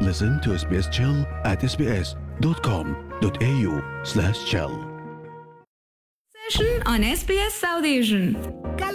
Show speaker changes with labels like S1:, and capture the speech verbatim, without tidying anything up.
S1: Listen to S B S Chill at sbs.com.au slash chill.
S2: Session on S B S South Asian.